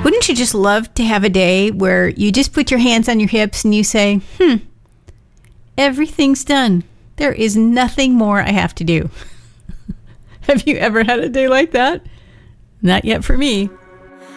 Wouldn't you just love to have a day where you just put your hands on your hips and you say, everything's done. There is nothing more I have to do. Have you ever had a day like that? Not yet for me.